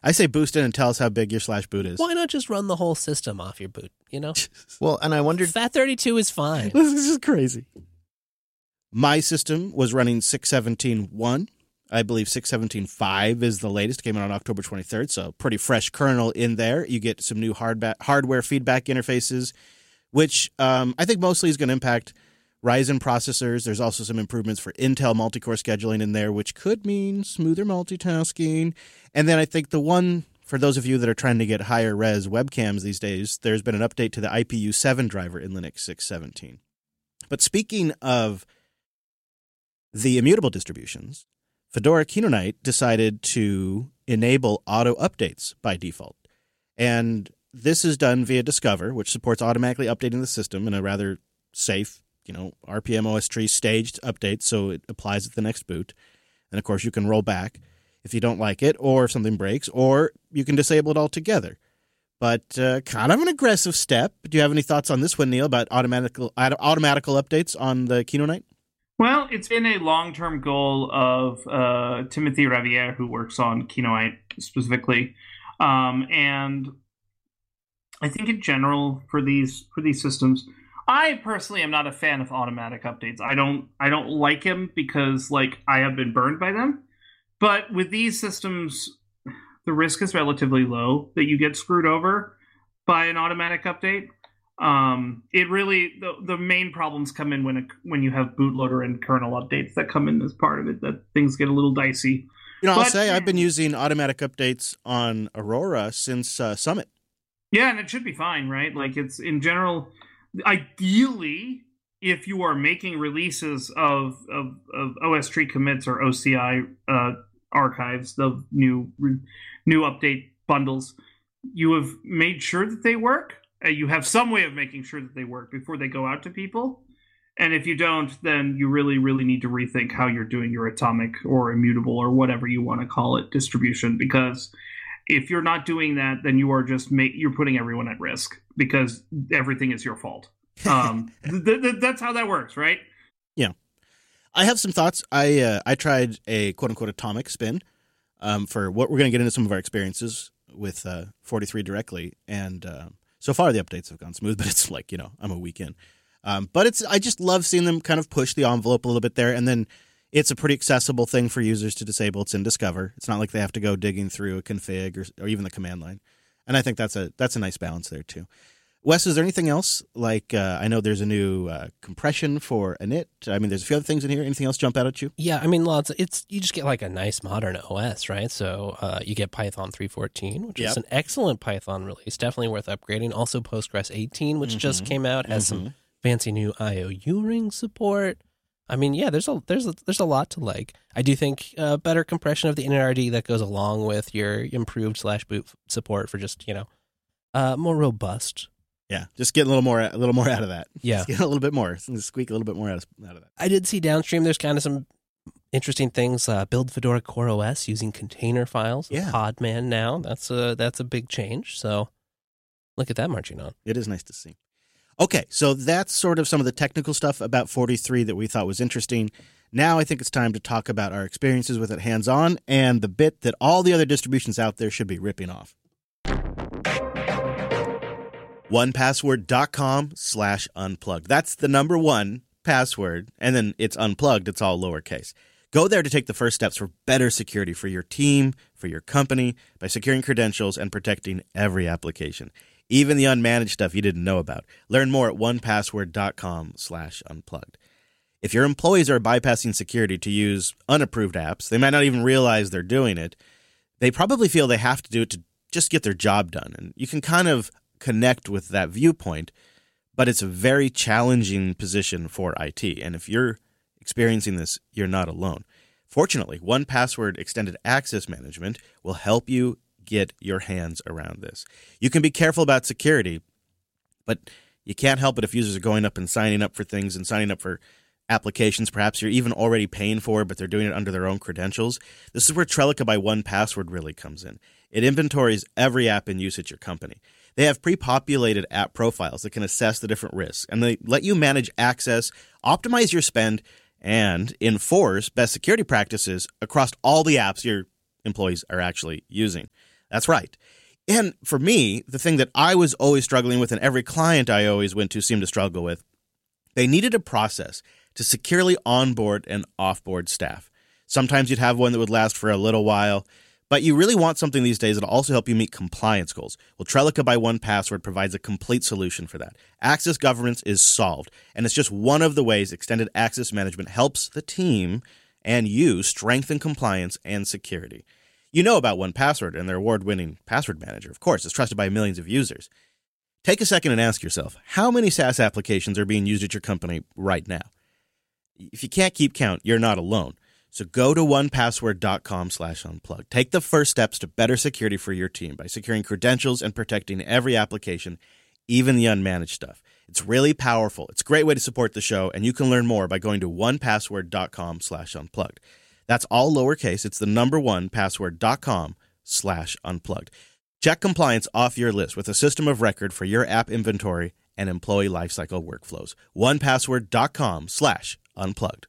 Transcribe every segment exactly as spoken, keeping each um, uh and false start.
I say boost in and tell us how big your slash boot is. Why not just run the whole system off your boot, you know? Well, and I wondered... FAT thirty-two is fine. This is crazy. My system was running six seventeen point one. I believe six seventeen point five is the latest. It came out on October twenty-third, so pretty fresh kernel in there. You get some new hardba- hardware feedback interfaces, which um, I think mostly is going to impact Ryzen processors. There's also some improvements for Intel multi-core scheduling in there, which could mean smoother multitasking. And then I think the one, for those of you that are trying to get higher res webcams these days, there's been an update to the I P U seven driver in Linux six seventeen. But speaking of the immutable distributions, Fedora Kino Night decided to enable auto updates by default. And this is done via Discover, which supports automatically updating the system in a rather safe, you know, R P M O S tree staged update, so it applies at the next boot. And of course, you can roll back if you don't like it, or if something breaks, or you can disable it altogether. But uh, kind of an aggressive step. Do you have any thoughts on this one, Neil, about automatical automatical updates on the Kino Night? Well, it's been a long-term goal of uh, Timothy Ravier, who works on Kino Night specifically, um, and I think in general for these for these systems, I personally am not a fan of automatic updates. I don't I don't like them because like I have been burned by them. But with these systems, the risk is relatively low that you get screwed over by an automatic update. Um, it really the the main problems come in when it, when you have bootloader and kernel updates that come in as part of it. That things get a little dicey. You know, but, I'll say I've been using automatic updates on Aurora since uh, Summit. Yeah, and it should be fine, right? Like it's in general. Ideally, if you are making releases of of, of O S tree commits or O C I uh, archives, the new new update bundles, you have made sure that they work. Uh, you have some way of making sure that they work before they go out to people. And if you don't, then you really, really need to rethink how you're doing your atomic or immutable or whatever you want to call it distribution. Because if you're not doing that, then you are just make, you're putting everyone at risk because everything is your fault. Um, th- th- that's how that works, right? Yeah. I have some thoughts. I uh, I tried a quote-unquote atomic spin um, for what we're going to get into some of our experiences with uh, forty-three directly. And uh, so far the updates have gone smooth, but it's like, you know, I'm a week in. Um, but it's I just love seeing them kind of push the envelope a little bit there. And then it's a pretty accessible thing for users to disable. It's in Discover. It's not like they have to go digging through a config or, or even the command line. And I think that's a that's a nice balance there too. Wes, is there anything else? Like, uh, I know there's a new uh, compression for init. I mean, there's a few other things in here. Anything else jump out at you? Yeah, I mean, lots. It's you just get like a nice modern O S, right? So uh, you get Python three fourteen, which yep. is an excellent Python release, definitely worth upgrading. Also, Postgres eighteen, which mm-hmm. just came out, has mm-hmm. some fancy new I O U ring support. I mean, yeah, there's a there's a, there's a lot to like. I do think uh, better compression of the initRD that goes along with your improved slash boot support for just you know uh, more robust. Yeah, just get a little more, a little more out of that. Yeah, just get a little bit more, squeak a little bit more out of, out of that. I did see downstream. There's kind of some interesting things. Uh, build Fedora Core O S using container files. Yeah, Podman now. That's a that's a big change. So look at that marching on. It is nice to see. Okay, so that's sort of some of the technical stuff about forty-three that we thought was interesting. Now I think it's time to talk about our experiences with it hands-on and the bit that all the other distributions out there should be ripping off. one password dot com slash unplugged. That's the number one password, and then it's unplugged. It's all lowercase. Go there to take the first steps for better security for your team, for your company, by securing credentials and protecting every application, even the unmanaged stuff you didn't know about. Learn more at one password dot com slash unplugged. If your employees are bypassing security to use unapproved apps, they might not even realize they're doing it. They probably feel they have to do it to just get their job done. And you can kind of connect with that viewpoint, but it's a very challenging position for I T. And if you're experiencing this, you're not alone. Fortunately, one password Extended Access Management will help you get your hands around this. You can be careful about security, but you can't help it if users are going up and signing up for things and signing up for applications perhaps you're even already paying for, but they're doing it under their own credentials. This is where Trellica by one password really comes in. It inventories every app in use at your company. They have pre-populated app profiles that can assess the different risks, and they let you manage access, optimize your spend, and enforce best security practices across all the apps your employees are actually using. That's right. And for me, the thing that I was always struggling with, and every client I always went to seemed to struggle with, they needed a process to securely onboard and offboard staff. Sometimes you'd have one that would last for a little while, but you really want something these days that'll also help you meet compliance goals. Well, Trellica by one Password provides a complete solution for that. Access governance is solved, and it's just one of the ways extended access management helps the team and you strengthen compliance and security. You know about one Password and their award-winning password manager. Of course, it's trusted by millions of users. Take a second and ask yourself, how many SaaS applications are being used at your company right now? If you can't keep count, you're not alone. So go to one password dot com slash unplugged. Take the first steps to better security for your team by securing credentials and protecting every application, even the unmanaged stuff. It's really powerful. It's a great way to support the show, and you can learn more by going to one password dot com slash unplugged. That's all lowercase. It's the number one password dot com slash unplugged. Check compliance off your list with a system of record for your app inventory and employee lifecycle workflows. one password dot com slash unplugged.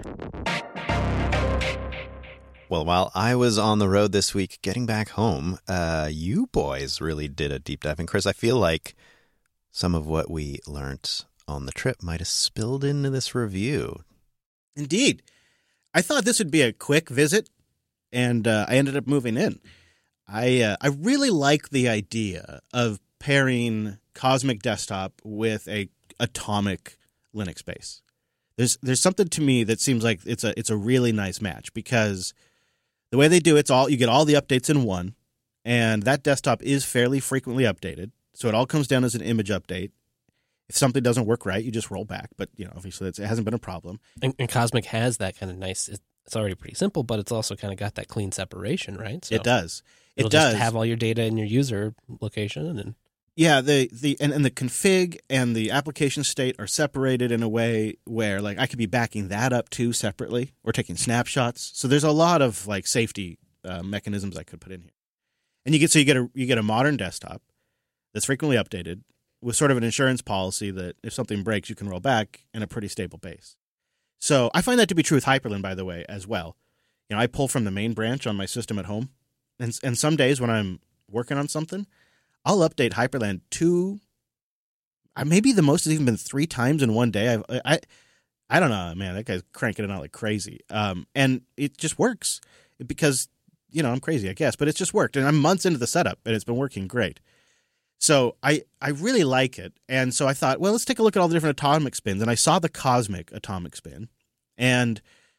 Well, while I was on the road this week getting back home, uh, you boys really did a deep dive. And Chris, I feel like some of what we learned on the trip might have spilled into this review. Indeed. I thought this would be a quick visit, and uh, I ended up moving in. I uh, I really like the idea of pairing Cosmic Desktop with a Atomic Linux base. There's there's something to me that seems like it's a it's a really nice match, because the way they do it's all you get all the updates in one, and that desktop is fairly frequently updated. So it all comes down as an image update. If something doesn't work right, you just roll back. But you know, obviously, it's, it hasn't been a problem. And, and Cosmic has that kind of nice. It's already pretty simple, but it's also kind of got that clean separation, right? So it does. It it'll does just have all your data in your user location, and yeah, the the and, and the config and the application state are separated in a way where, like, I could be backing that up too separately or taking snapshots. So there's a lot of like safety uh, mechanisms I could put in here. And you get so you get a you get a modern desktop that's frequently updated with sort of an insurance policy that if something breaks, you can roll back, and a pretty stable base. So I find that to be true with Hyperland, by the way, as well. You know, I pull from the main branch on my system at home, and and some days when I'm working on something, I'll update Hyperland two, maybe the most has even been three times in one day. I've, I I don't know, man, that guy's cranking it out like crazy. Um, and it just works because, you know, I'm crazy, I guess, but it's just worked. And I'm months into the setup, and it's been working great. So I, I really like it. And so I thought, well, let's take a look at all the different atomic spins. And I saw the Cosmic atomic spin. And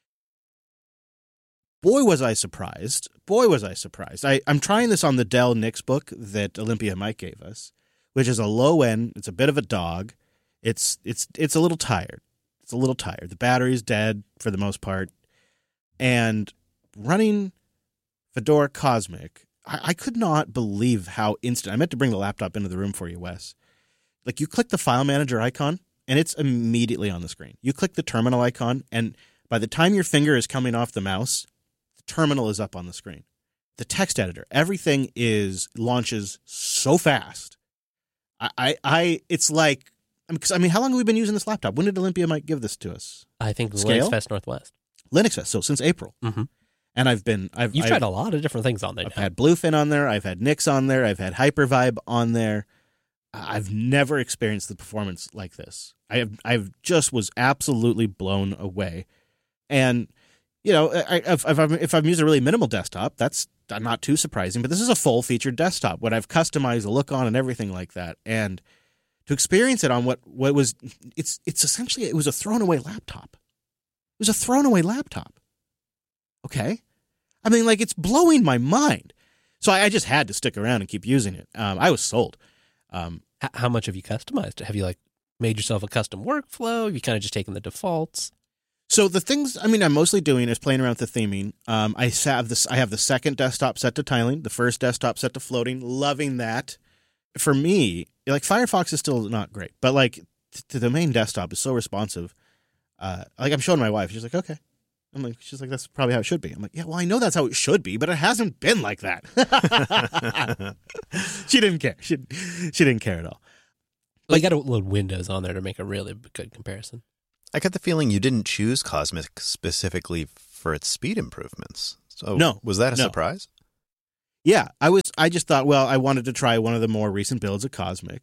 boy, was I surprised. Boy, was I surprised. I, I'm trying this on the Dell Nixbook that Olympia Mike gave us, which is a low end. It's a bit of a dog. It's it's it's a little tired. It's a little tired. The battery's dead for the most part. And running Fedora Cosmic, I, I could not believe how instant. I meant to bring the laptop into the room for you, Wes. Like, you click the file manager icon, and it's immediately on the screen. You click the terminal icon, and by the time your finger is coming off the mouse, the terminal is up on the screen. The text editor, everything is launches so fast. I, I, I it's like, because I mean, how long have we been using this laptop? When did Olympia Mike give this to us? I think Scale? Linux Fest Northwest. Linux Fest, so since April. Mm-hmm. And I've been, I've You've I've, tried a lot of different things on there. I've now. had Bluefin on there. I've had Nix on there. I've had Hypervibe on there. I've never experienced the performance like this. I have, I've just was absolutely blown away. And, you know, I, if, if, I'm, if I'm using a really minimal desktop, that's not too surprising. But this is a full-featured desktop, what I've customized the look on and everything like that. And to experience it on what, what was, it's it's essentially, it was a thrown-away laptop. It was a thrown-away laptop. Okay? I mean, like, it's blowing my mind. So I, I just had to stick around and keep using it. Um, I was sold. Um, How much have you customized it? Have you, like, made yourself a custom workflow? Have you kind of just taken the defaults? So the things, I mean, I'm mostly doing is playing around with the theming. Um, I have this. I have the second desktop set to tiling, the first desktop set to floating. Loving that. For me, like, Firefox is still not great, but like t- the main desktop is so responsive. Uh, like, I'm showing my wife, she's like, okay. I'm like, she's like, that's probably how it should be. I'm like, yeah, well, I know that's how it should be, but it hasn't been like that. She didn't care. She she didn't care at all. Well, you got to load Windows on there to make a really good comparison. I got the feeling you didn't choose Cosmic specifically for its speed improvements. So no, was that a no. surprise? Yeah, I was. I just thought, well, I wanted to try one of the more recent builds of Cosmic,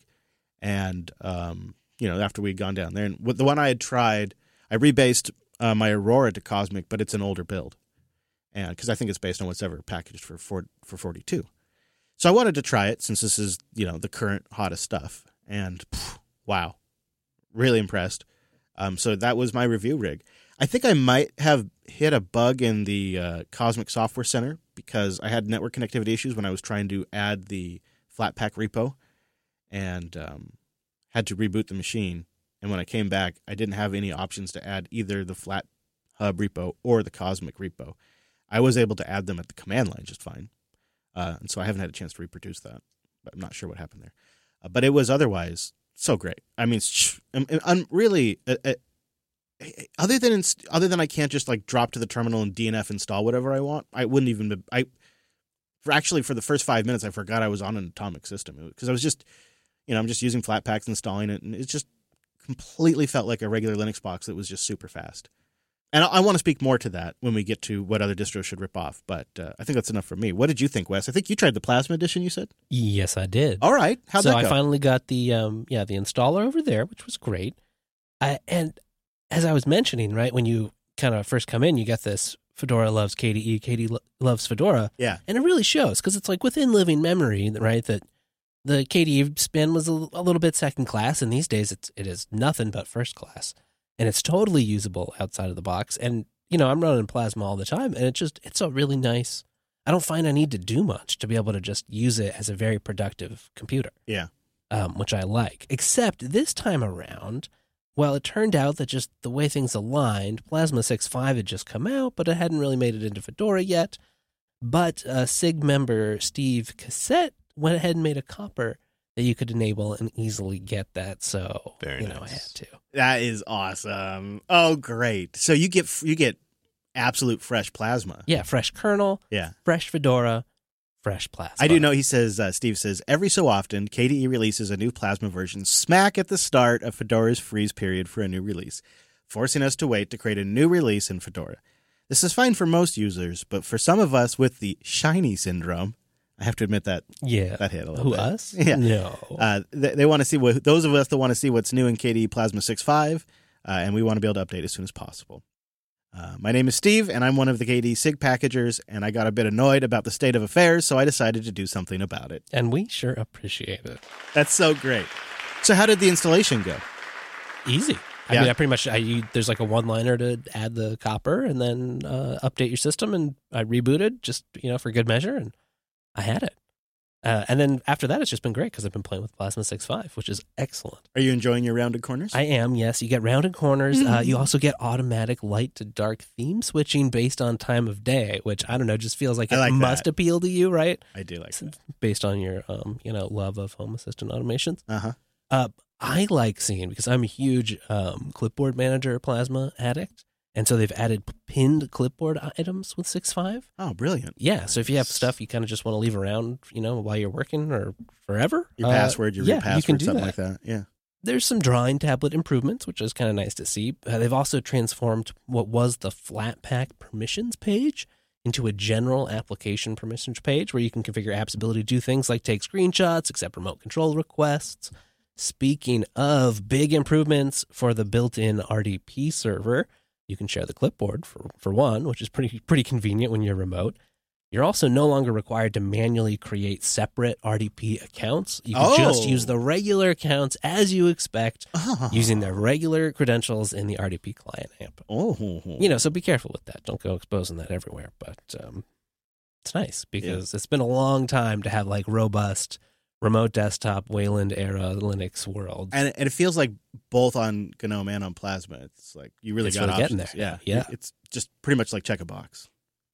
and um, you know, after we'd gone down there, and with the one I had tried, I rebased uh, my Aurora to Cosmic, but it's an older build, and because I think it's based on what's ever packaged for for for forty-two. So I wanted to try it since this is, you know, the current hottest stuff, and phew, wow, really impressed. Um, so that was my review rig. I think I might have hit a bug in the uh, Cosmic Software Center because I had network connectivity issues when I was trying to add the Flatpak repo and um, had to reboot the machine. And when I came back, I didn't have any options to add either the Flat Hub repo or the Cosmic repo. I was able to add them at the command line just fine. Uh, and so I haven't had a chance to reproduce that. But I'm not sure what happened there. Uh, but it was otherwise so great. I mean, I'm, I'm really... Uh, uh, Other than other than I can't just like drop to the terminal and D N F install whatever I want, I wouldn't even. I for actually for the first five minutes I forgot I was on an Atomic system because I was just, you know, I'm just using Flatpaks, installing it, and it just completely felt like a regular Linux box that was just super fast. And I, I want to speak more to that when we get to what other distros should rip off, but uh, I think that's enough for me. What did you think, Wes? I think you tried the Plasma edition. You said yes, I did. All right, how'd so that go? I finally got the um yeah the installer over there, which was great. I and. As I was mentioning, right, when you kind of first come in, you get this Fedora loves K D E, K D E lo- loves Fedora. Yeah. And it really shows because it's like within living memory, right, that the K D E spin was a, a little bit second class, and these days it's, it is nothing but first class. And it's totally usable outside of the box. And, you know, I'm running Plasma all the time, and it's just, it's a really nice, I don't find I need to do much to be able to just use it as a very productive computer. Yeah. Um, which I like. Except this time around... Well, it turned out that just the way things aligned, Plasma six point five had just come out, but it hadn't really made it into Fedora yet. But uh, S I G member Steve Cassette went ahead and made a copper that you could enable and easily get that. So, Very you know, nice. I had to. That is awesome. Oh, great. So you get you get absolute fresh Plasma. Yeah, fresh kernel, Yeah. fresh Fedora, fresh Plasma. I do know he says, uh, Steve says, every so often, K D E releases a new Plasma version smack at the start of Fedora's freeze period for a new release, forcing us to wait to create a new release in Fedora. This is fine for most users, but for some of us with the shiny syndrome, I have to admit that Yeah. that hit a little Who, bit. us? Yeah. No. Uh, they they want to see what, those of us that want to see what's new in K D E Plasma six point five, uh, and we want to be able to update as soon as possible. Uh, my name is Steve, and I'm one of the K D E S I G packagers, and I got a bit annoyed about the state of affairs, so I decided to do something about it. And we sure appreciate it. That's so great. So how did the installation go? Easy. I Yeah. mean, I pretty much, I you, there's like a one-liner to add the copper and then uh, update your system, and I rebooted just, you know, for good measure, and I had it. Uh, and then after that, it's just been great because I've been playing with Plasma six point five, which is excellent. Are you enjoying your rounded corners? I am, yes. You get rounded corners. Uh, you also get automatic light to dark theme switching based on time of day, which, I don't know, just feels like I it like must that. appeal to you, right? I do like that. Based on your, um, you know, love of Home Assistant automations. Uh-huh. Uh, I like seeing, because I'm a huge um, clipboard manager Plasma addict, and so they've added pinned clipboard items with six point five. Oh, brilliant. Yeah, so if you have stuff you kind of just want to leave around, you know, while you're working or forever. Your uh, password, your yeah, root password, you can do something that. like that. Yeah. There's some drawing tablet improvements, which is kind of nice to see. Uh, they've also transformed what was the Flatpak permissions page into a general application permissions page where you can configure app's ability to do things like take screenshots, accept remote control requests. Speaking of big improvements for the built-in R D P server, you can share the clipboard for, for one, which is pretty pretty convenient when you're remote. You're also no longer required to manually create separate R D P accounts. You can Oh. just use the regular accounts as you expect, Oh. using their regular credentials in the R D P client app. Oh. You know, so be careful with that. Don't go exposing that everywhere. But um, it's nice because it's been a long time to have like robust remote desktop Wayland era Linux world. And, and it feels like both on GNOME and on Plasma, it's like you really It's got really options. getting there. Yeah. Yeah. It's just pretty much like check a box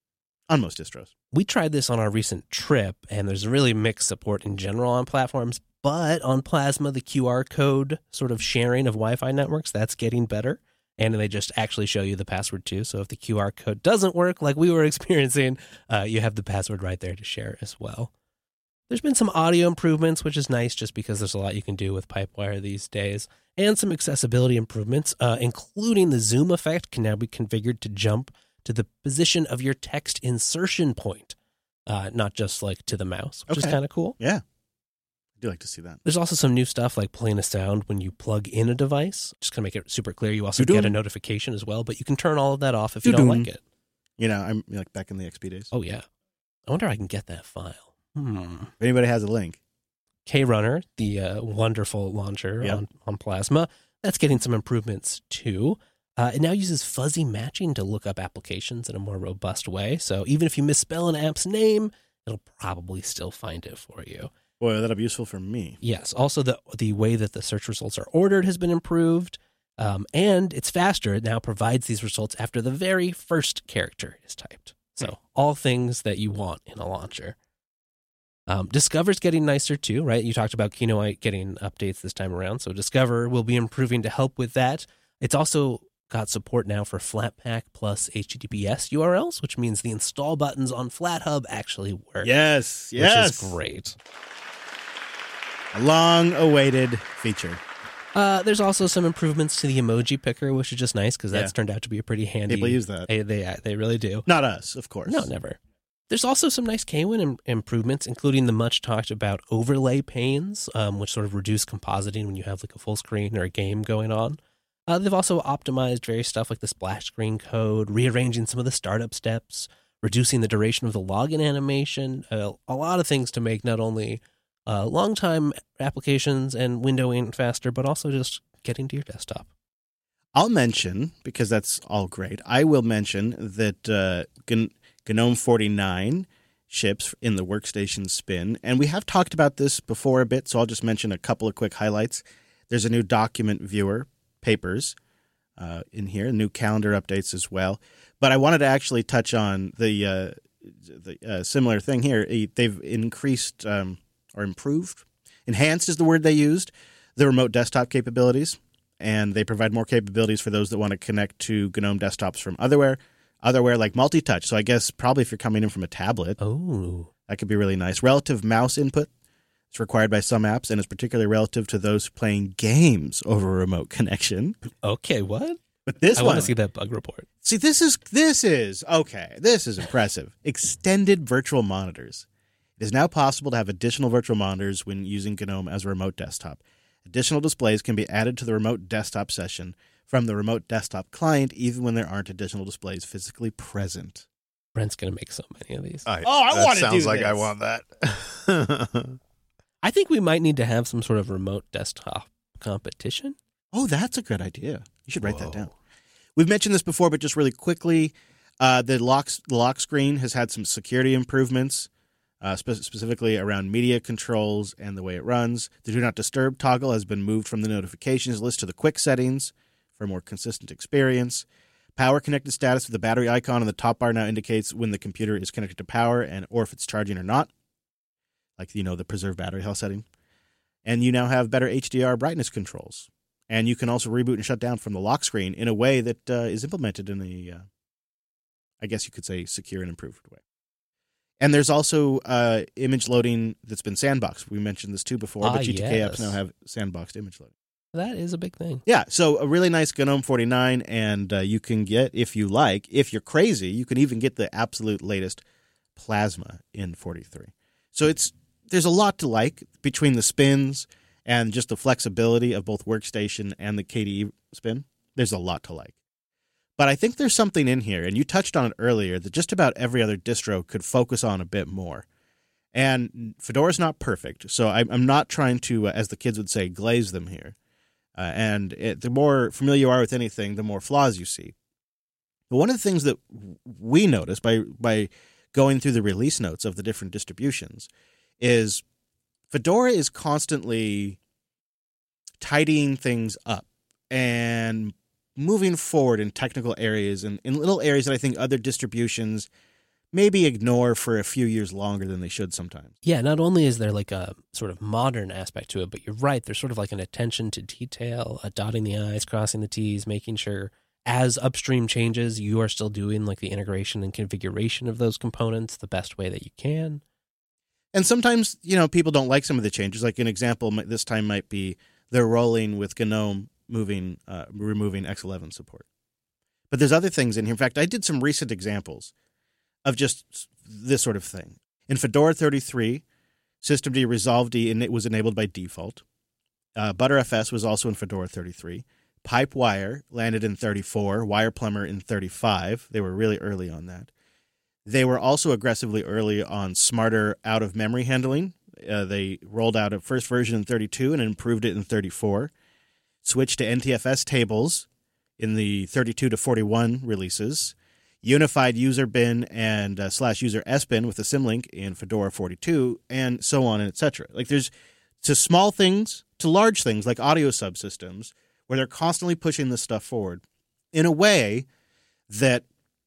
on most distros. We tried this on our recent trip, and there's really mixed support in general on platforms. But on Plasma, the Q R code sort of sharing of Wi-Fi networks, that's getting better. And they just actually show you the password too. So if the Q R code doesn't work like we were experiencing, uh, you have the password right there to share as well. There's been some audio improvements, which is nice just because there's a lot you can do with Pipewire these days. And some accessibility improvements, uh, including the zoom effect can now be configured to jump to the position of your text insertion point. uh, not just like to the mouse, which Okay. is kind of cool. Yeah. I do like to see that. There's also some new stuff like playing a sound when you plug in a device. Just going to make it super clear. You also Doo-doo. get a notification as well, but you can turn all of that off if you don't Doo-doo. like it. You know, I'm like back in the X P days. Oh, yeah. I wonder if I can get that file. Hmm. If anybody has a link. K-Runner, the uh, wonderful launcher Yep. on, on Plasma, that's getting some improvements too. Uh, it now uses fuzzy matching to look up applications in a more robust way. So even if you misspell an app's name, it'll probably still find it for you. Boy, that'll be useful for me. Yes. Also, the the way that the search results are ordered has been improved. Um, and it's faster. It now provides these results after the very first character is typed. So all things that you want in a launcher. Um, Discover's getting nicer too, right? You talked about Kinoite getting updates this time around. So Discover will be improving to help with that. It's also got support now for Flatpak plus H T T P S U R Ls, which means the install buttons on FlatHub actually work. Yes, yes. Which is great. A long-awaited feature. Uh, there's also some improvements to the emoji picker, which is just nice because that's Yeah. turned out to be a pretty handy. People use that. They they, they really do. Not us, of course. No, never. There's also some nice K W I N im- improvements, including the much talked about overlay panes, um, which sort of reduce compositing when you have like a full screen or a game going on. Uh, they've also optimized various stuff like the splash screen code, rearranging some of the startup steps, reducing the duration of the login animation, uh, a lot of things to make not only uh, long-time applications and windowing faster, but also just getting to your desktop. I'll mention, because that's all great, I will mention that uh, G- GNOME forty-nine ships in the workstation spin. And we have talked about this before a bit, so I'll just mention a couple of quick highlights. There's a new document viewer, Papers, uh, in here, new calendar updates as well. But I wanted to actually touch on the, uh, the uh, similar thing here. They've increased um, or improved, enhanced is the word they used, the remote desktop capabilities. And they provide more capabilities for those that want to connect to GNOME desktops from otherwhere, otherwhere like multi-touch. So I guess probably if you're coming in from a tablet, Oh, that could be really nice. Relative mouse input is required by some apps and is particularly relative to those playing games over a remote connection. okay, what? But this I one, want to see that bug report. see, this is this is okay. This is impressive. Extended virtual monitors. It is now possible to have additional virtual monitors when using GNOME as a remote desktop. Additional displays can be added to the remote desktop session from the remote desktop client, even when there aren't additional displays physically present. Brent's going to make so many of these. I, Oh, I that wanna sounds do like I this. want that. I think we might need to have some sort of remote desktop competition. Oh, that's a good idea. You should write that Whoa. down. We've mentioned this before, but just really quickly, uh, the lock the lock screen has had some security improvements, uh, spe- specifically around media controls and the way it runs. The Do Not Disturb toggle has been moved from the notifications list to the quick settings for a more consistent experience. Power connected status with the battery icon on the top bar now indicates when the computer is connected to power and or if it's charging or not, like, you know, the preserve battery health setting. And you now have better H D R brightness controls. And you can also reboot and shut down from the lock screen in a way that uh, is implemented in a, uh, I guess you could say, secure and improved way. And there's also uh, image loading that's been sandboxed. We mentioned this too before, Ah, but G T K yes. apps now have sandboxed image loading. That is a big thing. Yeah, so a really nice GNOME forty-nine, and uh, you can get, if you like, if you're crazy, you can even get the absolute latest Plasma in forty-three. So it's there's a lot to like between the spins and just the flexibility of both Workstation and the K D E spin. There's a lot to like. But I think there's something in here, and you touched on it earlier, that just about every other distro could focus on a bit more. And Fedora's not perfect, so I'm I'm not trying to, uh, as the kids would say, glaze them here. Uh, and it, the more familiar you are with anything, the more flaws you see. But one of the things that we noticed by by going through the release notes of the different distributions is Fedora is constantly tidying things up and moving forward in technical areas and in little areas that I think other distributions maybe ignore for a few years longer than they should sometimes. Yeah, not only is there like a sort of modern aspect to it, but you're right, there's sort of like an attention to detail, a dotting the I's, crossing the T's, making sure as upstream changes, you are still doing like the integration and configuration of those components the best way that you can. And sometimes, you know, people don't like some of the changes. Like an example might- this time might be they're rolling with GNOME moving, uh, removing X eleven support. But there's other things in here. In fact, I did some recent examples of just this sort of thing. In Fedora thirty-three, Systemd Resolved and it was enabled by default. Uh, ButterFS was also in Fedora thirty-three. Pipewire landed in thirty-four. WirePlumber in thirty-five. They were really early on that. They were also aggressively early on smarter out-of-memory handling. Uh, they rolled out a first version in thirty-two and improved it in thirty-four. Switched to N T F S tables in the thirty-two to forty-one releases. Unified user bin and uh, slash user sbin with a symlink in Fedora forty-two, and so on and et cetera. Like there's to small things to large things like audio subsystems where they're constantly pushing this stuff forward in a way that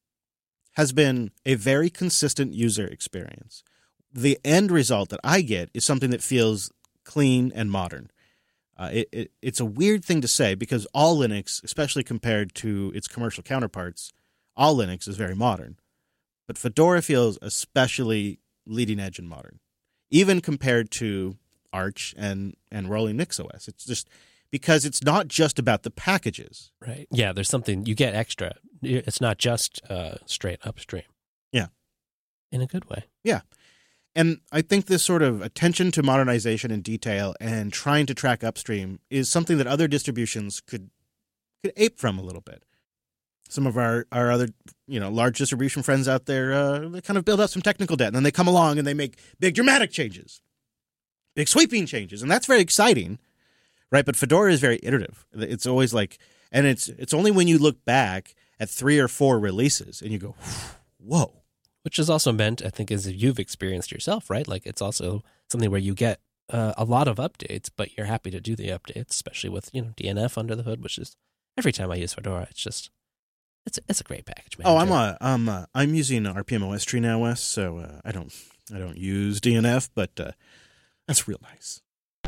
has been a very consistent user experience. The end result that I get is something that feels clean and modern. Uh, it, it, it's a weird thing to say because all Linux, especially compared to its commercial counterparts, all Linux is very modern. But Fedora feels especially leading edge and modern, even compared to Arch and, and Rolling NixOS. It's just because it's not just about the packages. Right. Yeah, there's something you get extra. It's not just uh, straight upstream. Yeah. In a good way. Yeah. And I think this sort of attention to modernization and detail and trying to track upstream is something that other distributions could could ape from a little bit. Some of our, our other, you know, large distribution friends out there, uh, they kind of build up some technical debt, and then they come along and they make big dramatic changes, big sweeping changes, and that's very exciting, right? But Fedora is very iterative. It's always like, and it's it's only when you look back at three or four releases and you go, whoa. Which is also meant, I think, as you've experienced yourself, right? Like it's also something where you get uh, a lot of updates, but you're happy to do the updates, especially with, you know, D N F under the hood, which is every time I use Fedora, it's just, it's it's a great package, man. Oh, I'm a, I'm a, I'm using R P M O S Tree now, Wes, so uh, I don't I don't use D N F, but uh, that's real nice.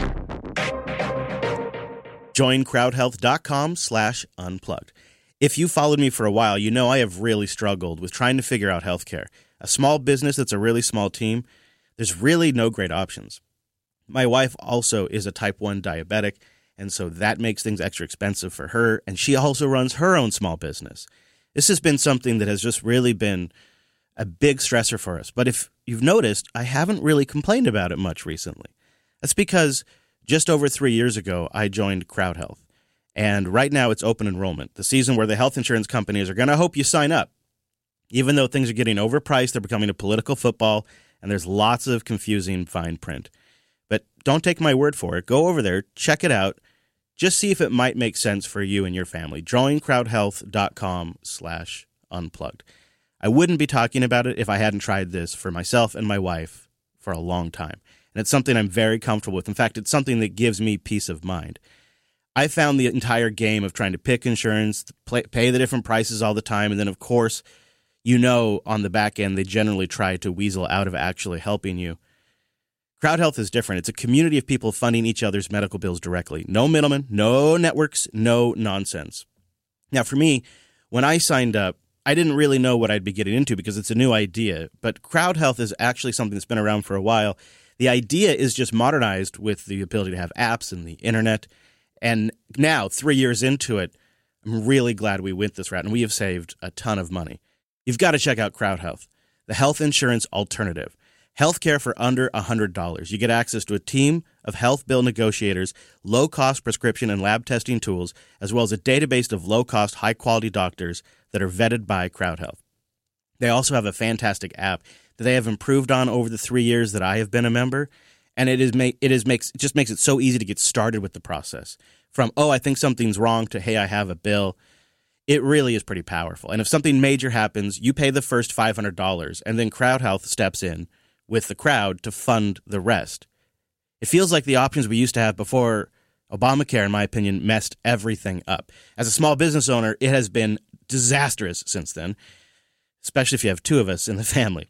Join crowdhealth.com slash unplugged. If you followed me for a while, you know I have really struggled with trying to figure out healthcare. A small business that's a really small team, there's really no great options. My wife also is a type one diabetic, and so that makes things extra expensive for her, and she also runs her own small business. This has been something that has just really been a big stressor for us. But if you've noticed, I haven't really complained about it much recently. That's because just over three years ago, I joined CrowdHealth. And right now it's open enrollment, the season where the health insurance companies are going to hope you sign up. Even though things are getting overpriced, they're becoming a political football, and there's lots of confusing fine print. But don't take my word for it. Go over there, check it out. Just see if it might make sense for you and your family. join crowdhealth.com slash unplugged. I wouldn't be talking about it if I hadn't tried this for myself and my wife for a long time. And it's something I'm very comfortable with. In fact, it's something that gives me peace of mind. I found the entire game of trying to pick insurance, play, pay the different prices all the time, and then, of course, you know, on the back end, they generally try to weasel out of actually helping you. CrowdHealth is different. It's a community of people funding each other's medical bills directly. No middlemen, no networks, no nonsense. Now, for me, when I signed up, I didn't really know what I'd be getting into because it's a new idea, but CrowdHealth is actually something that's been around for a while. The idea is just modernized with the ability to have apps and the internet. And now, three years into it, I'm really glad we went this route, and we have saved a ton of money. You've got to check out CrowdHealth, the health insurance alternative. Healthcare for under one hundred dollars. You get access to a team of health bill negotiators, low-cost prescription and lab testing tools, as well as a database of low-cost, high-quality doctors that are vetted by CrowdHealth. They also have a fantastic app that they have improved on over the three years that I have been a member. And it is make it is makes it just makes it so easy to get started with the process. From, oh, I think something's wrong to, hey, I have a bill. It really is pretty powerful. And if something major happens, you pay the first five hundred dollars, and then CrowdHealth steps in with the crowd to fund the rest. It feels like the options we used to have before Obamacare, in my opinion, messed everything up. As a small business owner, it has been disastrous since then, especially if you have two of us in the family.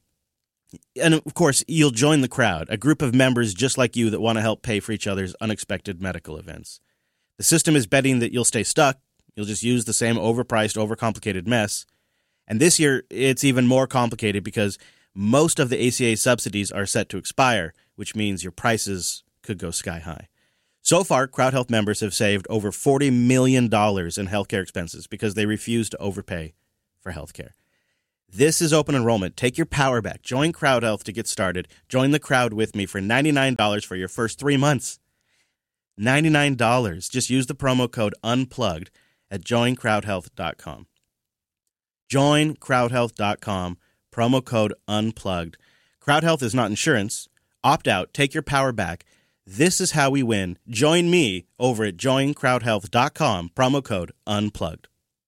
And, of course, you'll join the crowd, a group of members just like you that want to help pay for each other's unexpected medical events. The system is betting that you'll stay stuck. You'll just use the same overpriced, overcomplicated mess. And this year, it's even more complicated because most of the A C A subsidies are set to expire, which means your prices could go sky high. So far, CrowdHealth members have saved over forty million dollars in healthcare expenses because they refuse to overpay for healthcare. This is open enrollment. Take your power back. Join Crowd Health to get started. Join the crowd with me for ninety-nine dollars for your first three months. ninety-nine dollars. Just use the promo code UNPLUGGED at join crowd health dot com. join crowd health dot com, promo code UNPLUGGED. Crowd Health is not insurance. Opt out. Take your power back. This is how we win. Join me over at join crowd health dot com, promo code UNPLUGGED.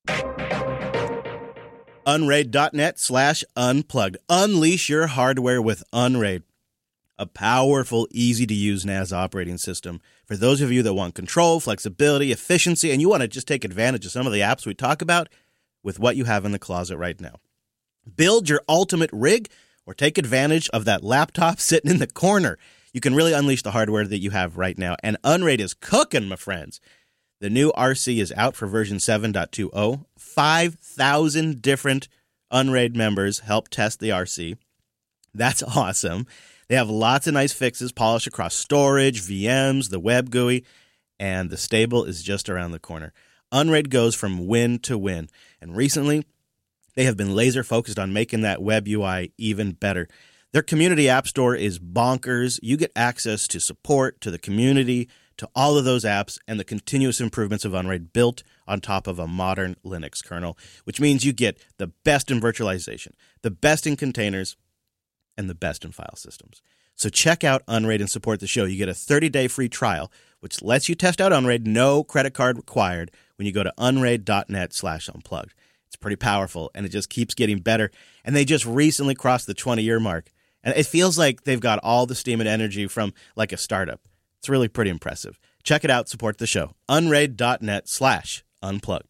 Unraid.net slash unplugged. Unleash your hardware with Unraid, a powerful, easy-to-use N A S operating system. For those of you that want control, flexibility, efficiency, and you want to just take advantage of some of the apps we talk about with what you have in the closet right now. Build your ultimate rig or take advantage of that laptop sitting in the corner. You can really unleash the hardware that you have right now. And Unraid is cooking, my friends. The new R C is out for version seven point two oh. five thousand different Unraid members help test the R C. That's awesome. They have lots of nice fixes polished across storage, V Ms, the web G U I, and the stable is just around the corner. Unraid goes from win to win. And recently, they have been laser focused on making that web U I even better. Their community app store is bonkers. You get access to support, to the community, to all of those apps, and the continuous improvements of Unraid built on top of a modern Linux kernel, which means you get the best in virtualization, the best in containers, and the best in file systems. So check out Unraid and support the show. You get a thirty-day free trial, which lets you test out Unraid, no credit card required, when you go to unraid.net slash unplugged. It's pretty powerful, and it just keeps getting better. And they just recently crossed the twenty-year mark. And it feels like they've got all the steam and energy from like a startup. It's really pretty impressive. Check it out. Support the show. Unraid.net slash unplugged.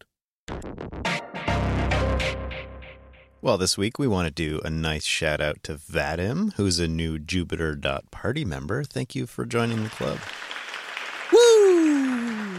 Well, this week we want to do a nice shout out to Vadim, who's a new Jupiter.party member. Thank you for joining the club. Woo!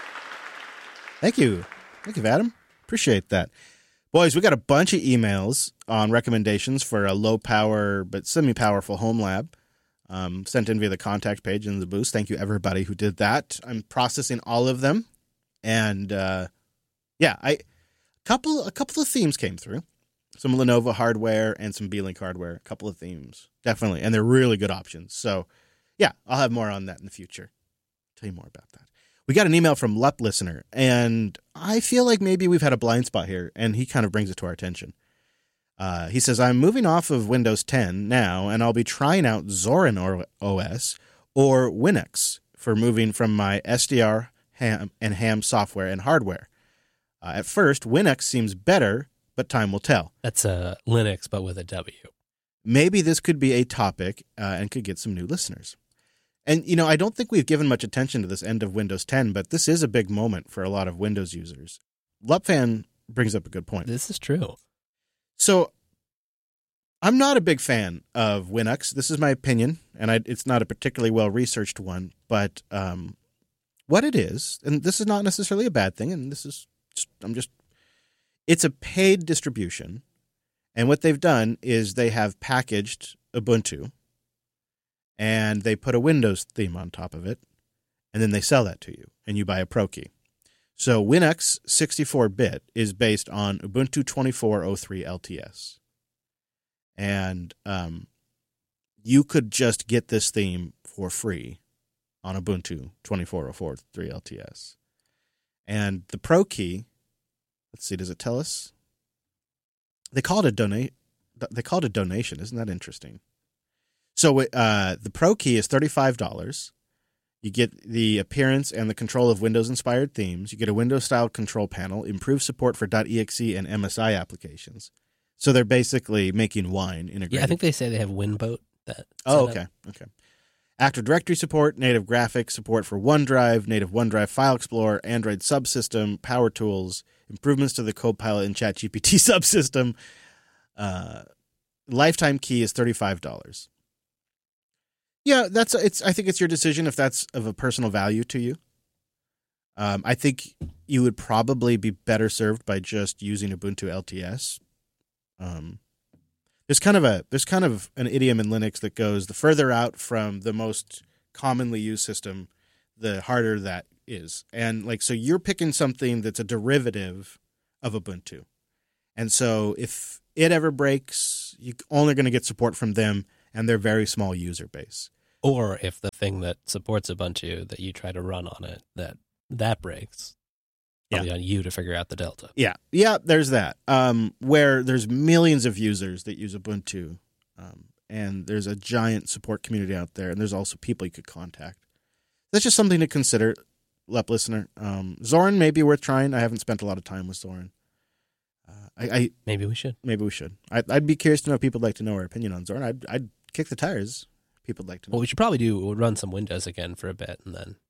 Thank you. Thank you, Vadim. Appreciate that. Boys, we got a bunch of emails on recommendations for a low-power but semi-powerful home lab. Um, sent in via the contact page in the boost. Thank you, everybody who did that. I'm processing all of them. And, uh, yeah, I couple a couple of themes came through. Some Lenovo hardware and some Beelink hardware. A couple of themes, definitely. And they're really good options. So, yeah, I'll have more on that in the future. I'll tell you more about that. We got an email from Lup Listener, and I feel like maybe we've had a blind spot here, and he kind of brings it to our attention. Uh, he says, I'm moving off of Windows ten now, and I'll be trying out Zorin O S or Winx for moving from my S D R ham and ham software and hardware. Uh, at first, Winx seems better, but time will tell. That's a Linux, but with a W. Maybe this could be a topic uh, and could get some new listeners. And, you know, I don't think we've given much attention to this end of Windows ten, but this is a big moment for a lot of Windows users. Lupfan brings up a good point. This is true. So, I'm not a big fan of Winx. This is my opinion, and I, it's not a particularly well-researched one, but um, what it is, and this is not necessarily a bad thing, and this is, just, I'm just, it's a paid distribution, and what they've done is they have packaged Ubuntu, and they put a Windows theme on top of it, and then they sell that to you, and you buy a Pro Key. So Winx sixty-four bit is based on Ubuntu twenty-four oh three L T S. And um, you could just get this theme for free on Ubuntu twenty-four oh three L T S. And the Pro Key, let's see, does it tell us? They call it a donate. They call it a donation. Isn't that interesting? So uh, the Pro Key is thirty-five dollars. You get the appearance and the control of Windows-inspired themes. You get a Windows-style control panel, improved support for .exe and M S I applications. So they're basically making wine integrated. Yeah, I think they say they have Winboat. That oh, okay, okay. Active Directory support, native graphics support for OneDrive, native OneDrive File Explorer, Android subsystem, Power Tools, improvements to the Copilot and ChatGPT subsystem. Uh, lifetime key is thirty-five dollars. Yeah, that's it's. I think it's your decision if that's of a personal value to you. Um, I think you would probably be better served by just using Ubuntu L T S. Um, there's kind of a there's kind of an idiom in Linux that goes, the further out from the most commonly used system, the harder that is. And like, so you're picking something that's a derivative of Ubuntu. And so if it ever breaks, you're only going to get support from them and their very small user base. Or if the thing that supports Ubuntu that you try to run on it, that that breaks, it'll Yeah. be on you to figure out the delta. Yeah, yeah, there's that. Um, where there's millions of users that use Ubuntu, um, and there's a giant support community out there, and there's also people you could contact. That's just something to consider, L E P listener. Um, Zorin may be worth trying. I haven't spent a lot of time with Zorin. Uh, I, I Maybe we should. maybe we should. I, I'd be curious to know if people would like to know our opinion on Zorin. I'd, I'd kick the tires. People would like to know. What we should probably do, we'll run some Windows again for a bit and then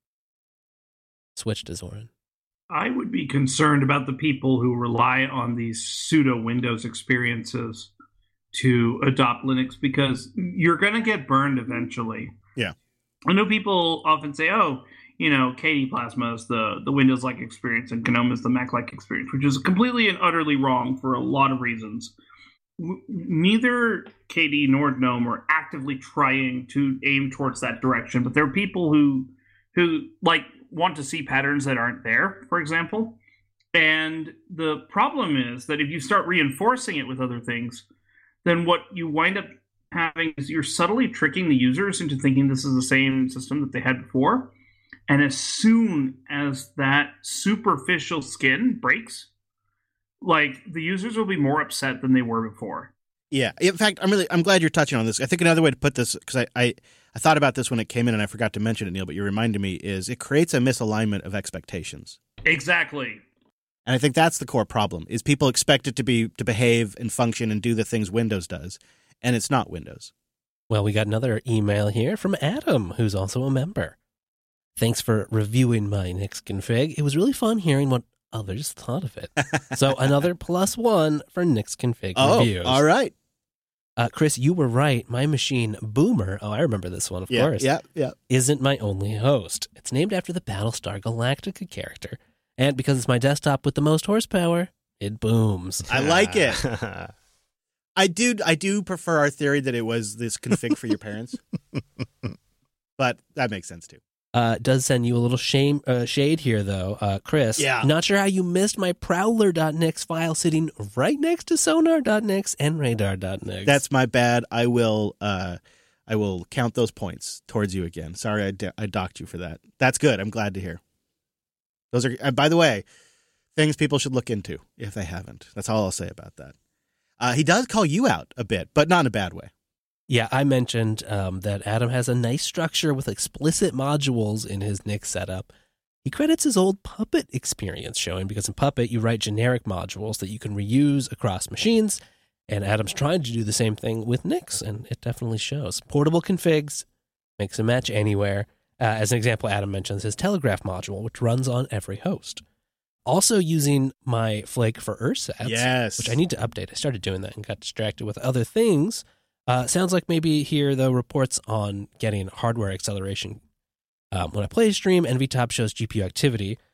switch to Zorin. I would be concerned about the people who rely on these pseudo Windows experiences to adopt Linux because you're going to get burned eventually. Yeah. I know people often say, oh, you know, K D Plasma is the, the Windows-like experience and GNOME is the Mac-like experience, which is completely and utterly wrong for a lot of reasons. W- neither K D nor GNOME are actively trying to aim towards that direction, but there are people who, who like, want to see patterns that aren't there, for example. And the problem is that if you start reinforcing it with other things, then what you wind up having is you're subtly tricking the users into thinking this is the same system that they had before. And as soon as that superficial skin breaks, like the users will be more upset than they were before. Yeah. In fact, I'm really I'm glad you're touching on this. I think another way to put this, because I, I, I thought about this when it came in and I forgot to mention it, Neil, but you reminded me, is it creates a misalignment of expectations. Exactly. And I think that's the core problem, is people expect it to be to behave and function and do the things Windows does, and it's not Windows. Well, we got another email here from Adam, who's also a member. Thanks for reviewing my Nix config. It was really fun hearing what others thought of it. So another plus one for Nix config Oh, reviews. all right. Uh, Chris, you were right. My machine, Boomer, oh, I remember this one, of Yeah, course, yeah, yeah. isn't my only host. It's named after the Battlestar Galactica character. And because it's my desktop with the most horsepower, it booms. I like it. I do I do prefer our theory that it was this config for your parents. But that makes sense too. Uh, does send you a little shame, uh, shade here, though. Uh, Chris, Yeah. not sure how you missed my Prowler.nix file sitting right next to Sonar.nix and Radar.nix. That's my bad. I will uh I will count those points towards you again. Sorry I, do- I docked you for that. That's good. I'm glad to hear. Those are, and by the way, things people should look into if they haven't. That's all I'll say about that. Uh, he does call you out a bit, but not in a bad way. Yeah, I mentioned um, that Adam has a nice structure with explicit modules in his Nix setup. He credits his old Puppet experience showing, because in Puppet you write generic modules that you can reuse across machines, and Adam's trying to do the same thing with Nix, and it definitely shows. Portable configs, makes a match anywhere. Uh, as an example, Adam mentions his Telegraph module, which runs on every host. Also using my Flake for E R S A Ts, Yes. which I need to update. I started doing that and got distracted with other things. Uh, sounds like maybe here, though, reports on getting hardware acceleration. Um, when I play a stream, NVTop shows G P U activity. E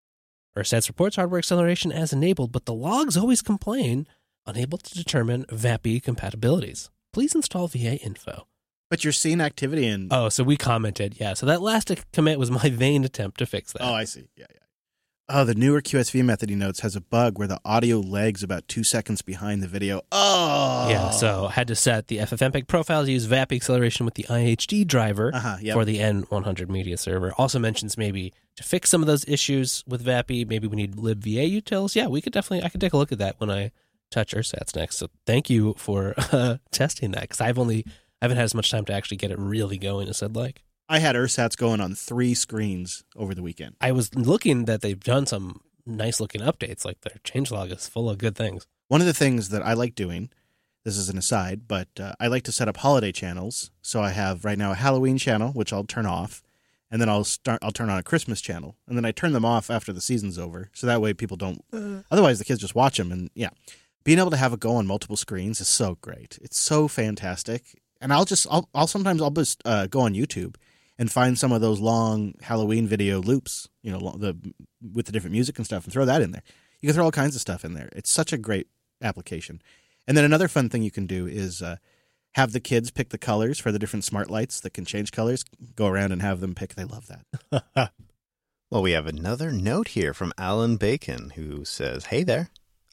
R S A Ts reports hardware acceleration as enabled, but the logs always complain unable to determine V A P I compatibilities. Please install V A info. But you're seeing activity in. Oh, so we commented. Yeah, so that last commit was my vain attempt to fix that. Oh, I see. Yeah, yeah. Oh, the newer Q S V method, he notes, has a bug where the audio lags about two seconds behind the video. Oh! Yeah, so had to set the F F mpeg profile to use V A P I acceleration with the I H D driver Uh-huh, yep. for the N one hundred media server. Also mentions maybe to fix some of those issues with V A P I, maybe we need libva utils. Yeah, we could definitely, I could take a look at that when I touch E R S A Ts next. So thank you for uh, testing that, because I've only, I haven't had as much time to actually get it really going as I'd like. I had E R S A Ts going on three screens over the weekend. I was looking that they've done some nice looking updates, like their changelog is full of good things. One of the things that I like doing, this is an aside, but uh, I like to set up holiday channels. So I have right now a Halloween channel, which I'll turn off, and then I'll start. I'll turn on a Christmas channel, and then I turn them off after the season's over, so that way people don't. Uh, otherwise, the kids just watch them, and yeah, being able to have it go on multiple screens is so great. It's so fantastic, and I'll just, I'll, I'll sometimes I'll just uh, go on YouTube and find some of those long Halloween video loops, you know, the with the different music and stuff, and throw that in there. You can throw all kinds of stuff in there. It's such a great application. And then another fun thing you can do is uh, have the kids pick the colors for the different smart lights that can change colors. Go around and have them pick. They love that. Well, we have another note here from Alan Bacon, who says, "Hey there.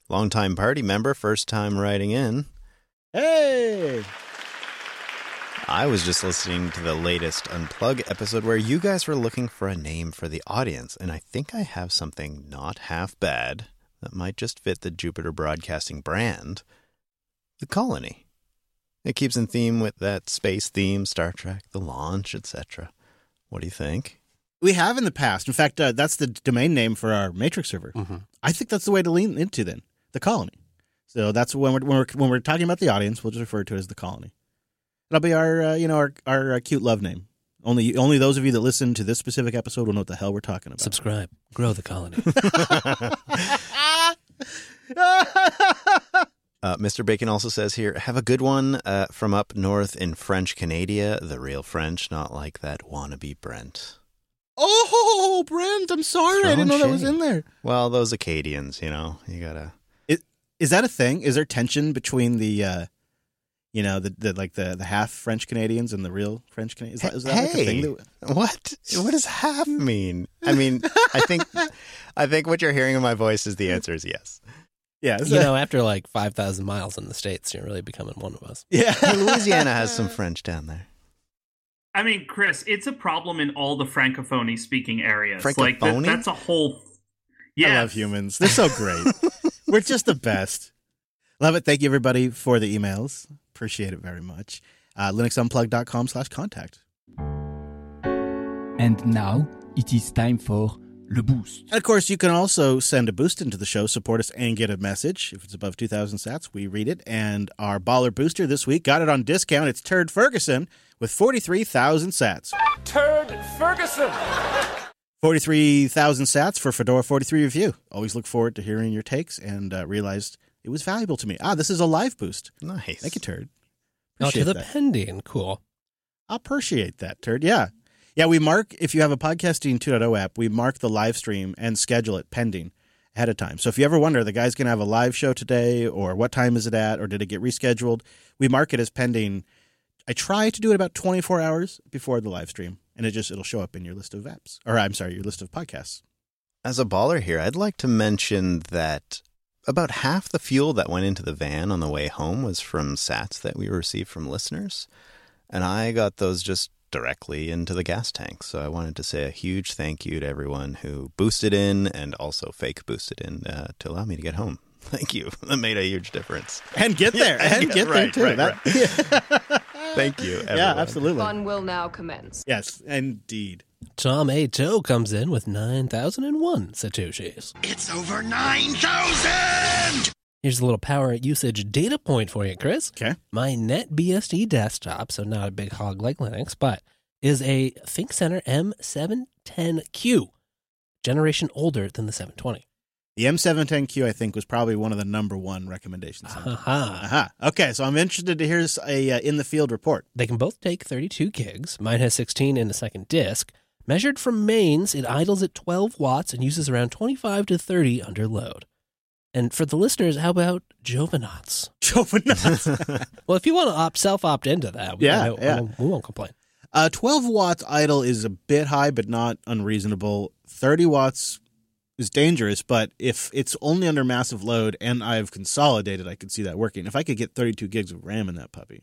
Longtime party member, first time writing in. Hey! I was just listening to the latest Unplug episode where you guys were looking for a name for the audience, and I think I have something not half bad that might just fit the Jupiter Broadcasting brand. The Colony. It keeps in theme with that space theme, Star Trek, the launch, et cetera. What do you think? We have in the past. In fact, uh, that's the domain name for our Matrix server. Mm-hmm. I think that's the way to lean into then, the Colony. So that's when we're when we're when we're talking about the audience, we'll just refer to it as the Colony. That'll be our uh, you know our our uh, cute love name. Only only those of you that listen to this specific episode will know what the hell we're talking about. Subscribe, grow the Colony. uh, Mister Bacon also says here, have a good one uh, from up north in French Canada, the real French, not like that wannabe Brent. Oh, Brent, I'm sorry. I didn't know that was in there. Well, those Acadians, you know, you gotta... Is, is that a thing? Is there tension between the, uh, you know, the, the like the, the half French Canadians and the real French Canadians? Is that, is that hey, like a thing? That... What? What does half mean? I mean, I think I think what you're hearing in my voice is the answer is yes. Yeah. You know, after like five thousand miles in the States, you're really becoming one of us. Yeah. Hey, Louisiana has some French down there. I mean, Chris, it's a problem in all the Francophone speaking areas. Francophone? Like that, that's a whole. Yes. I love humans. They're so great. We're just the best. Love it. Thank you, everybody, for the emails. Appreciate it very much. Uh, linuxunplug.com slash contact. And now it is time for Le Boost. And of course, you can also send a boost into the show, support us, and get a message. If it's above two thousand sats, we read it. And our baller booster this week got it on discount. It's Turd Ferguson with forty-three thousand sats. Turd Ferguson! forty-three thousand sats for Fedora forty-three Review. Always look forward to hearing your takes and uh, realized it was valuable to me. Ah, this is a live boost. Nice. Thank you, Turd. Oh, Appreciate to the that. pending. Cool. I appreciate that, Turd. Yeah. Yeah, we mark, if you have a Podcasting two point oh app, we mark the live stream and schedule it pending ahead of time. So if you ever wonder, the guy's going to have a live show today, or what time is it at, or did it get rescheduled, we mark it as pending. I try to do it about twenty-four hours before the live stream, and it just, it'll show up in your list of apps. Or I'm sorry, your list of podcasts. As a baller here, I'd like to mention that about half the fuel that went into the van on the way home was from sats that we received from listeners. And I got those just directly into the gas tank. So I wanted to say a huge thank you to everyone who boosted in and also fake boosted in uh, to allow me to get home. Thank you. That made a huge difference. And get there. Yeah, and yeah, get right, there, too. right, That, right. Thank you, everyone. Yeah, absolutely. Fun will now commence. Yes, indeed. Tom A. Toe comes in with nine thousand one Satoshis. It's over nine thousand! Here's a little power usage data point for you, Chris. Okay. My NetBSD desktop, so not a big hog like Linux, but is a ThinkCenter M seven ten Q, generation older than the seven twenty. The M seven ten Q, I think, was probably one of the number one recommendations. Aha. Aha. Okay, so I'm interested to hear a uh, in-the-field report. They can both take thirty-two gigs. Mine has sixteen in a second disk. Measured from mains, it idles at twelve watts and uses around twenty-five to thirty under load. And for the listeners, how about Jovenauts? Jovenauts. Well, if you want to opt self-opt into that, we, Yeah, we, won't, yeah. we, won't, we won't complain. Uh, twelve watts idle is a bit high, but not unreasonable. thirty watts is dangerous, but if it's only under massive load and I've consolidated, I could see that working. If I could get thirty-two gigs of RAM in that puppy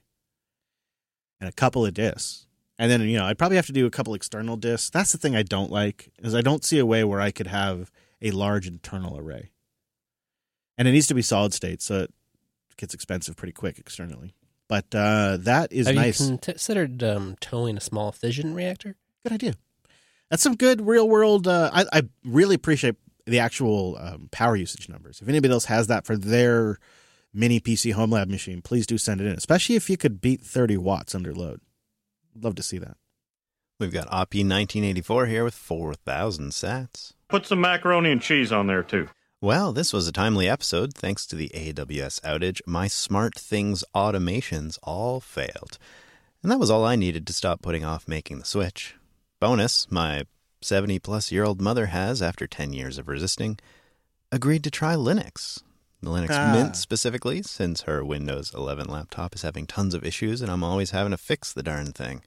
and a couple of disks, and then, you know, I'd probably have to do a couple external disks. That's the thing I don't like, is I don't see a way where I could have a large internal array. And it needs to be solid state, so it gets expensive pretty quick externally. But uh, that is Have nice. you considered um, towing a small fission reactor? Good idea. That's some good real world. Uh, I, I really appreciate the actual um, power usage numbers. If anybody else has that for their mini P C home lab machine, please do send it in, especially if you could beat thirty watts under load. I'd love to see that. We've got O P nineteen eighty-four here with four thousand sats. Put some macaroni and cheese on there, too. Well, this was a timely episode. Thanks to the A W S outage, my SmartThings automations all failed. And that was all I needed to stop putting off making the switch. Bonus, my seventy-plus-year-old mother has, after ten years of resisting, agreed to try Linux. The Linux Ah. Mint specifically, since her Windows eleven laptop is having tons of issues and I'm always having to fix the darn thing.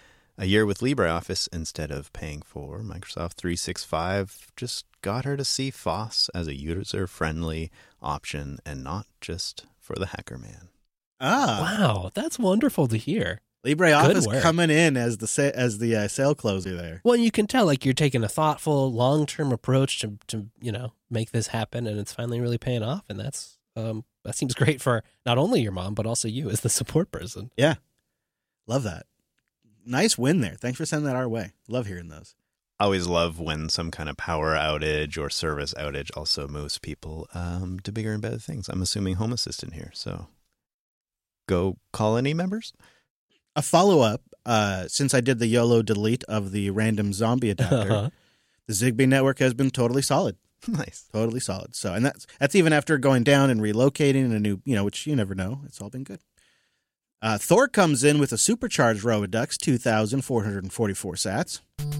A year with LibreOffice instead of paying for Microsoft three sixty-five just got her to see F O S as a user-friendly option and not just for the hacker man. Ah, Wow, that's wonderful to hear. LibreOffice work. coming in as the sa- as the uh, sale closer there. Well, you can tell like you're taking a thoughtful, long-term approach to to you know make this happen, and it's finally really paying off. And that's um that seems great for not only your mom but also you as the support person. Yeah, love that. Nice win there. Thanks for sending that our way. Love hearing those. I always love when some kind of power outage or service outage also moves people um, to bigger and better things. I'm assuming Home Assistant here, so go Colony members. A follow-up, uh, since I did the YOLO delete of the random zombie adapter, Uh-huh. the Zigbee network has been totally solid. Nice. Totally solid. So, and that's that's even after going down and relocating a new, you know, which you never know. It's all been good. Uh, Thor comes in with a supercharged Robodux, two thousand four hundred forty-four sats.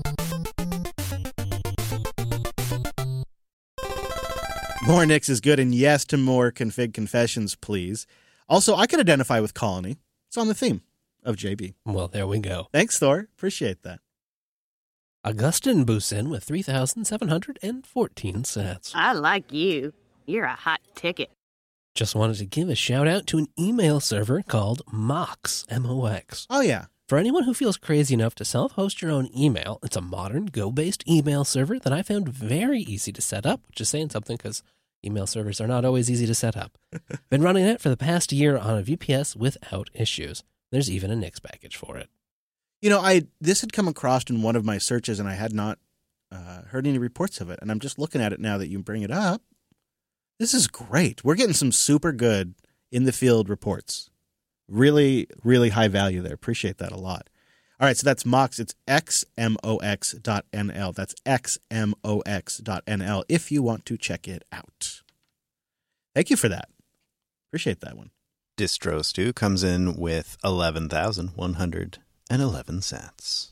More Nix is good, and yes to more config confessions, please. Also, I can identify with Colony. It's on the theme of J B. Well, there we go. Thanks, Thor. Appreciate that. Augustin boosts in with three thousand seven hundred fourteen sats. I like you. You're a hot ticket. Just wanted to give a shout out to an email server called Mox, M O X. Oh, yeah. For anyone who feels crazy enough to self-host your own email, it's a modern Go-based email server that I found very easy to set up, which is saying something because email servers are not always easy to set up. Been running it for the past year on a V P S without issues. There's even a Nix package for it. You know, I this had come across in one of my searches, and I had not uh, heard any reports of it. And I'm just looking at it now that you bring it up. This is great. We're getting some super good in-the-field reports. Really, really high value there. Appreciate that a lot. All right, so that's Mox. It's x m o x dot n l. That's x m o x dot n l if you want to check it out. Thank you for that. Appreciate that one. Distro Stew comes in with eleven thousand one hundred eleven sats.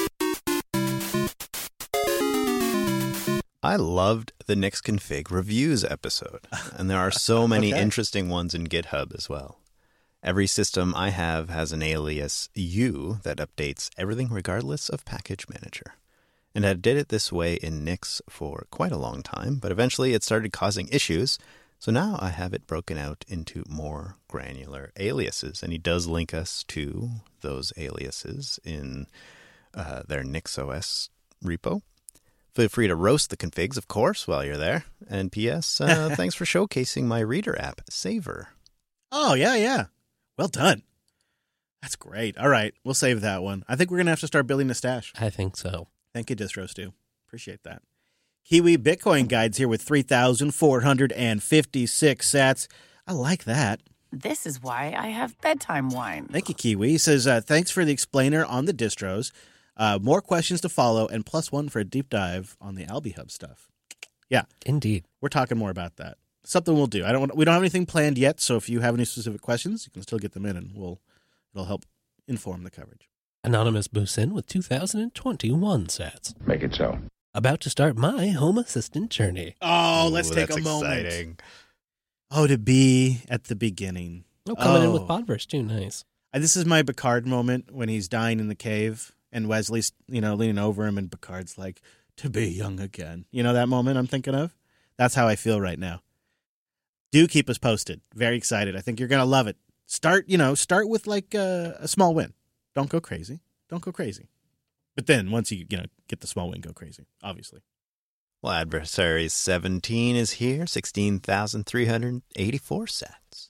I loved the Nix Config reviews episode, and there are so many Okay. interesting ones in GitHub as well. Every system I have has an alias U that updates everything regardless of package manager. And I did it this way in Nix for quite a long time, but eventually it started causing issues, so now I have it broken out into more granular aliases, and he does link us to those aliases in uh, their NixOS repo. Feel free to roast the configs, of course, while you're there. And P S, uh, thanks for showcasing my reader app, Saver. Oh, yeah, yeah. Well done. That's great. All right, we'll save that one. I think we're going to have to start building a stash. I think so. Thank you, Distro Stew. Appreciate that. Kiwi Bitcoin Guides here with three thousand four hundred fifty-six sats. I like that. This is why I have bedtime wine. Thank you, Kiwi. He says, uh, thanks for the explainer on the distros. Uh, more questions to follow, and plus one for a deep dive on the AlbiHub stuff. Yeah, Indeed. we're talking more about that. Something we'll do. I don't. Want, we don't have anything planned yet, so if you have any specific questions, you can still get them in, and we'll it'll help inform the coverage. Anonymous boosts in with two thousand twenty-one sats. Make it so. About to start my Home Assistant journey. Oh, let's Ooh, take that's a moment. exciting. Oh, to be at the beginning. Oh, coming in with Oh. Podverse too. Nice. Uh, This is my Picard moment when he's dying in the cave, and Wesley's, you know, leaning over him, and Picard's like, "To be young again." You know that moment I'm thinking of? That's how I feel right now. Do keep us posted. Very excited. I think you're gonna love it. Start, you know, start with like a, a small win. Don't go crazy. Don't go crazy. But then once you, you know, get the small win, go crazy. Obviously. Well, Adversaries seventeen is here, sixteen thousand three hundred eighty-four sats.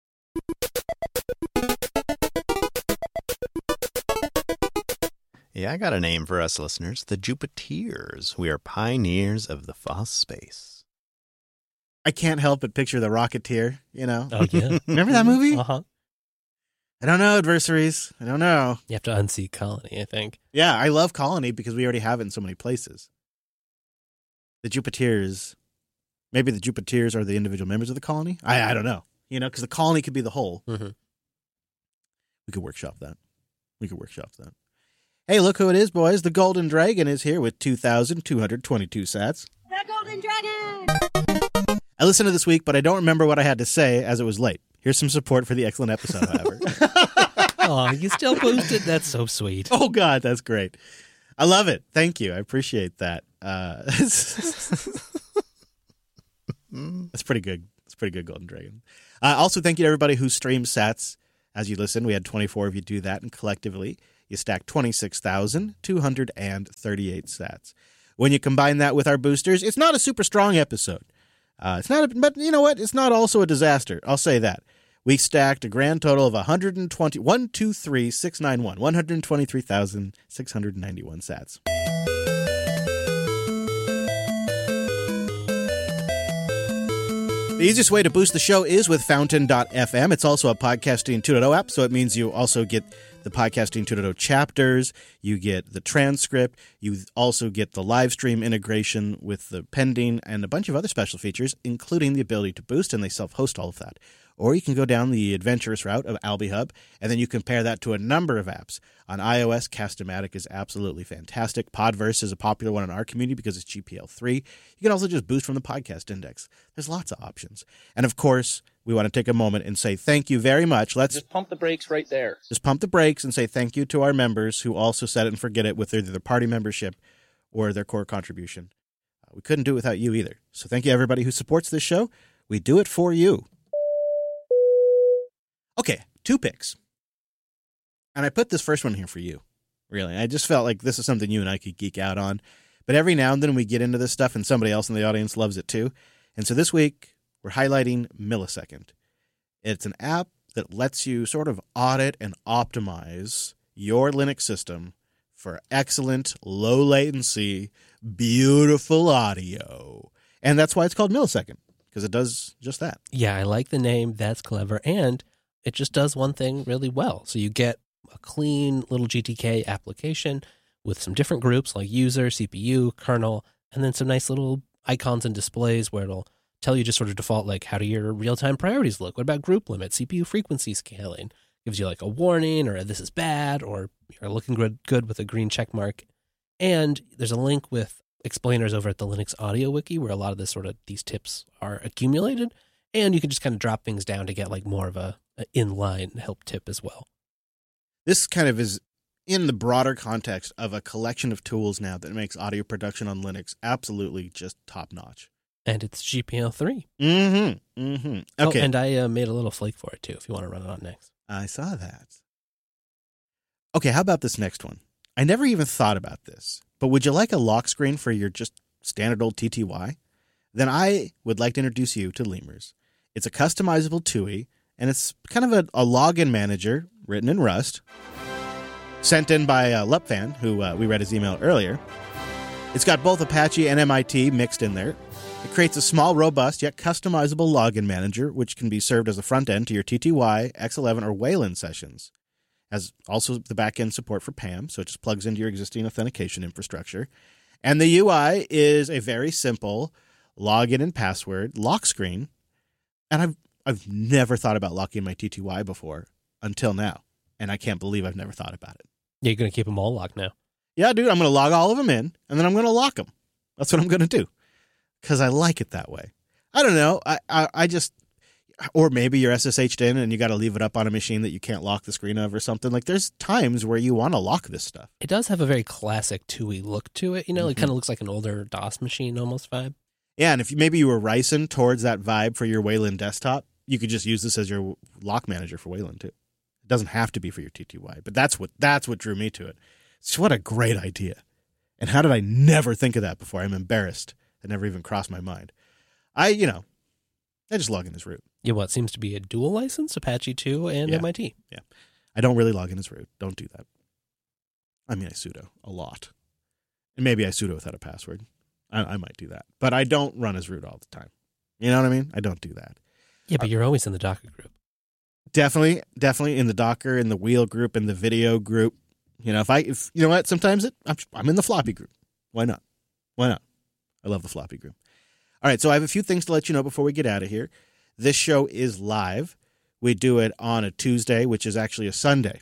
Yeah, I got a name for us listeners, the Jupiteers. We are pioneers of the F O S space. I can't help but picture the Rocketeer. You know, Oh, yeah. remember that movie? Uh huh. I don't know, adversaries. I don't know. You have to unseat Colony, I think. Yeah, I love Colony because we already have it in so many places. The Jupiteers, maybe the Jupiteers are the individual members of the colony. I I don't know. You know, because the colony could be the whole. Mm-hmm. We could workshop that. We could workshop that. Hey, look who it is, boys. The Golden Dragon is here with two thousand two hundred twenty-two sats. The Golden Dragon! I listened to this week, but I don't remember what I had to say as it was late. Here's some support for the excellent episode, however. Oh, you still posted? That's so sweet. Oh, God, that's great. I love it. Thank you. I appreciate that. Uh, that's pretty good. It's pretty good, Golden Dragon. Uh, also, thank you to everybody who streams sats as you listen. We had twenty-four of you do that, and collectively, you stacked twenty-six thousand two hundred thirty-eight sats. When you combine that with our boosters, it's not a super strong episode. Uh, it's not, a, but you know what? It's not also a disaster. I'll say that. We stacked a grand total of one hundred twenty, one, two, three, six, nine, one, one hundred twenty-three thousand six hundred ninety-one sats. The easiest way to boost the show is with Fountain dot f m. It's also a Podcasting two point oh app, so it means you also get the Podcasting two point oh chapters, you get the transcript, you also get the live stream integration with the pending and a bunch of other special features, including the ability to boost, and they self-host all of that. Or you can go down the adventurous route of AlbiHub, and then you compare that to a number of apps. On iOS, Cast-O-Matic is absolutely fantastic. Podverse is a popular one in our community because it's G P L three. You can also just boost from the podcast index. There's lots of options. And of course, we want to take a moment and say thank you very much. Let's just pump the brakes right there. Just pump the brakes and say thank you to our members who also set it and forget it with either their party membership or their core contribution. Uh, we couldn't do it without you either. So thank you everybody who supports this show. We do it for you. Okay, two picks. And I put this first one here for you, really. I just felt like this is something you and I could geek out on. But every now and then we get into this stuff and somebody else in the audience loves it too. And so this week, we're highlighting Millisecond. It's an app that lets you sort of audit and optimize your Linux system for excellent, low latency, beautiful audio. And that's why it's called Millisecond, because it does just that. Yeah, I like the name. That's clever. And it just does one thing really well. So you get a clean little G T K application with some different groups like user, C P U, kernel, and then some nice little icons and displays where it'll tell you just sort of default, like, how do your real-time priorities look? What about group limits, C P U frequency scaling? Gives you like a warning, or this is bad, or you're looking good, good with a green check mark. And there's a link with explainers over at the Linux Audio Wiki where a lot of this sort of these tips are accumulated. And you can just kind of drop things down to get like more of a, a inline help tip as well. This kind of is in the broader context of a collection of tools now that makes audio production on Linux absolutely just top-notch. And it's G P L three. Mm-hmm. Mm-hmm. Okay. Oh, and I uh, made a little flake for it, too, if you want to run it on next. I saw that. Okay, how about this next one? I never even thought about this, but would you like a lock screen for your just standard old T T Y? Then I would like to introduce you to Lemurs. It's a customizable T U I, and it's kind of a, a login manager written in Rust, sent in by uh, Lupfan, who uh, we read his email earlier. It's got both Apache and M I T mixed in there. It creates a small, robust, yet customizable login manager, which can be served as a front end to your T T Y, X eleven, or Wayland sessions. Has also the back-end support for P A M, so it just plugs into your existing authentication infrastructure. And the U I is a very simple login and password lock screen. And I've I've never thought about locking my T T Y before until now. And I can't believe I've never thought about it. Yeah, you're going to keep them all locked now. Yeah, dude, I'm going to log all of them in, and then I'm going to lock them. That's what I'm going to do. Because I like it that way. I don't know. I, I, I just... Or maybe you're S S H'd in and you got to leave it up on a machine that you can't lock the screen of or something. Like, there's times where you want to lock this stuff. It does have a very classic T U I look to it. You know, mm-hmm. It kind of looks like an older DOS machine almost vibe. Yeah, and if you, maybe you were ricing towards that vibe for your Wayland desktop, you could just use this as your lock manager for Wayland too. It doesn't have to be for your T T Y, but that's what that's what drew me to it. So what a great idea. And how did I never think of that before? I'm embarrassed. It never even crossed my mind. I, you know, I just log in as root. Yeah, what seems to be a dual license, Apache two and yeah. M I T. Yeah. I don't really log in as root. Don't do that. I mean, I sudo a lot. And maybe I sudo without a password. I, I might do that. But I don't run as root all the time. You know what I mean? I don't do that. Yeah, but you're always in the Docker group. Definitely, definitely in the Docker, in the wheel group, in the video group. You know, if I, if you know what, sometimes it, I'm, I'm in the floppy group. Why not? Why not? I love the floppy group. All right, so I have a few things to let you know before we get out of here. This show is live. We do it on a Tuesday, which is actually a Sunday.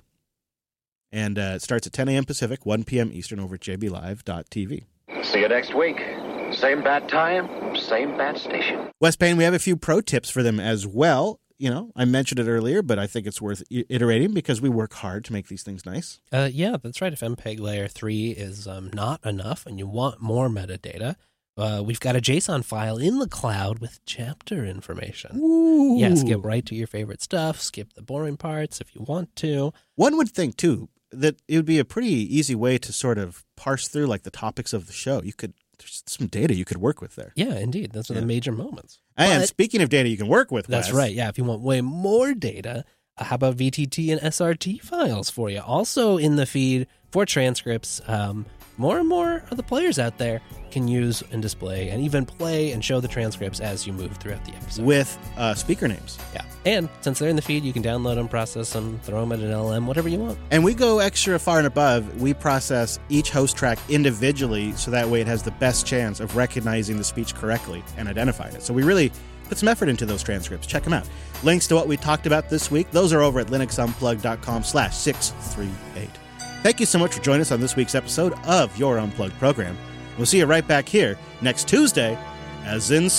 And uh, it starts at ten a.m. Pacific, one p.m. Eastern over at j b live dot t v. See you next week. Same bad time, same bad station. Wes Payne, we have a few pro tips for them as well. You know, I mentioned it earlier, but I think it's worth iterating because we work hard to make these things nice. Uh, yeah, that's right. If M P E G Layer three is um, not enough and you want more metadata, Uh, we've got a JSON file in the cloud with chapter information. Ooh. Yeah, skip right to your favorite stuff. Skip the boring parts if you want to. One would think, too, that it would be a pretty easy way to sort of parse through like the topics of the show. You could There's some data you could work with there. Yeah, indeed. Those are yeah. the major moments. And but, speaking of data you can work with, that's Wes, right. Yeah, if you want way more data, uh, how about V T T and S R T files for you? Also in the feed for transcripts. Um, more and more of the players out there can use and display and even play and show the transcripts as you move throughout the episode. with uh, speaker names. Yeah. And since they're in the feed, you can download them, process them, throw them at an L L M, whatever you want. And we go extra far and above. We process each host track individually so that way it has the best chance of recognizing the speech correctly and identifying it. So we really put some effort into those transcripts. Check them out. Links to what we talked about this week, those are over at linuxunplugged.com slash 638. Thank you so much for joining us on this week's episode of Your Unplugged program. We'll see you right back here next Tuesday, as in